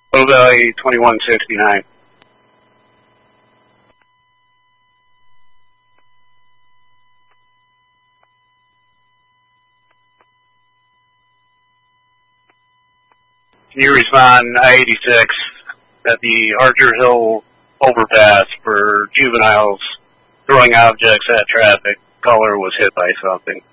Bow Valley 2169. Can you respond I-86 at the Archer Hill overpass for juveniles throwing objects at traffic? Caller was hit by something.